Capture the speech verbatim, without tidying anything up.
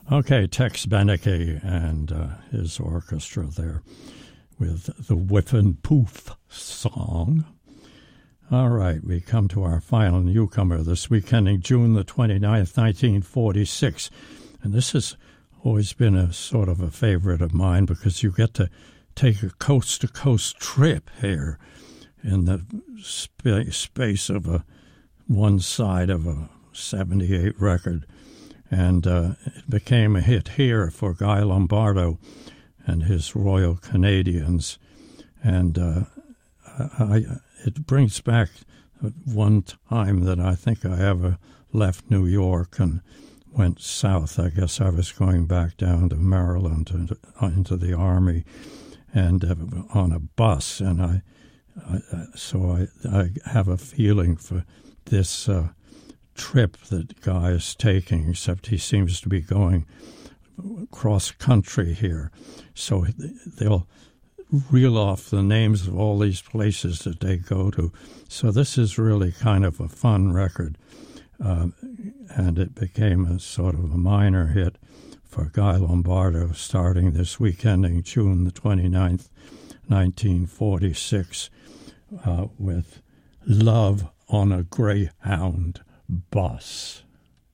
Okay, Tex Beneke and uh, his orchestra there with the Whiff and Poof song. All right, we come to our final newcomer this week, ending June the twenty-ninth, nineteen forty-six. And this has always been a sort of a favorite of mine because you get to take a coast-to-coast trip here in the sp- space of a one side of a seventy-eight record. And uh, it became a hit here for Guy Lombardo and his Royal Canadians. And uh, I, it brings back one time that I think I ever left New York and went south. I guess I was going back down to Maryland and into the Army, and uh, on a bus. And I, I so I, I have a feeling for this Uh, trip that Guy is taking, except he seems to be going cross country here. So they'll reel off the names of all these places that they go to. So this is really kind of a fun record. Uh, and it became a sort of a minor hit for Guy Lombardo starting this week, ending June the twenty-ninth, nineteen forty-six, uh, with Love on a Greyhound Bus.